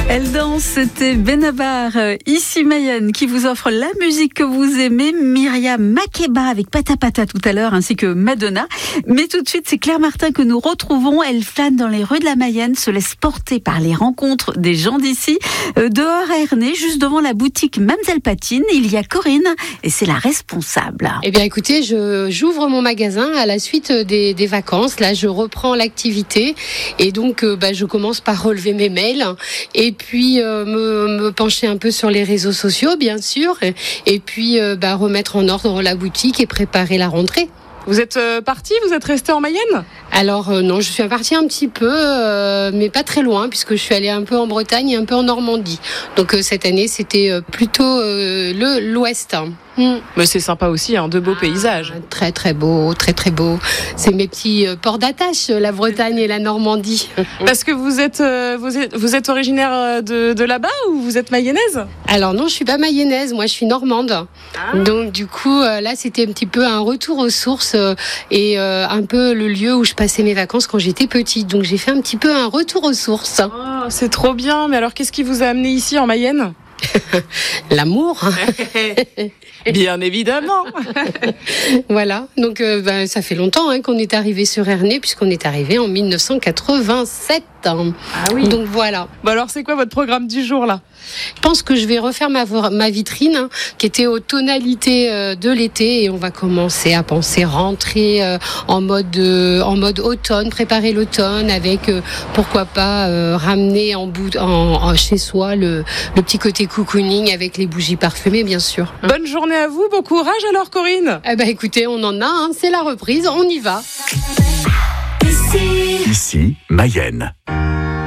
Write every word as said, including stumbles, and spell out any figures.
Elle danse, c'était Benabar, ici Mayenne, qui vous offre la musique que vous aimez, Myriam Makeba avec Pata Pata tout à l'heure, ainsi que Madonna. Mais tout de suite, c'est Claire Martin que nous retrouvons. Elle flâne dans les rues de la Mayenne, se laisse porter par les rencontres des gens d'ici. Euh, dehors à Ernée, juste devant la boutique Mamselle Patine, il y a Corinne, et c'est la responsable. Eh bien écoutez, je, j'ouvre mon magasin à la suite des, des vacances. Là, je reprends l'activité, et donc euh, bah, je commence par relever mes mails, et puis euh, me, me pencher un peu sur les réseaux sociaux, bien sûr, et, et puis euh, bah, remettre en ordre la boutique et préparer la rentrée. Vous êtes euh, parti, vous êtes resté en Mayenne ? Alors euh, non, je suis partie un petit peu, euh, mais pas très loin, puisque je suis allée un peu en Bretagne et un peu en Normandie. Donc euh, cette année, c'était euh, plutôt euh, le, l'Ouest. Mmh. Mais c'est sympa aussi, hein, de beaux ah, paysages. Très très beau, très très beau. C'est mes petits euh, ports d'attache, la Bretagne et la Normandie. Parce que vous êtes, euh, vous êtes, vous êtes originaire de, de là-bas ou vous êtes mayonnaise ? Alors non, je suis pas mayonnaise, moi je suis normande. Ah. Donc du coup, euh, là c'était un petit peu un retour aux sources euh, et euh, un peu le lieu où je passais mes vacances quand j'étais petite. Donc j'ai fait un petit peu un retour aux sources. Oh, c'est trop bien. Mais alors qu'est-ce qui vous a amené ici en Mayenne ? L'amour. Bien évidemment. Voilà, donc euh, ben, ça fait longtemps hein, qu'on est arrivé sur Ernée, puisqu'on est arrivé en dix-neuf cent quatre-vingt-sept. Ah oui. Donc voilà. Bon alors c'est quoi votre programme du jour là ? Je pense que je vais refaire ma, ma vitrine hein, qui était aux tonalités euh, de l'été, et on va commencer à penser rentrer euh, en mode euh, en mode automne, préparer l'automne avec euh, pourquoi pas euh, ramener en bout en, en chez soi le, le petit côté cocooning avec les bougies parfumées bien sûr. Bonne journée à vous, bon courage alors Corinne. Eh ben écoutez, on en a, hein, c'est la reprise, on y va. Ici, Ici Mayenne.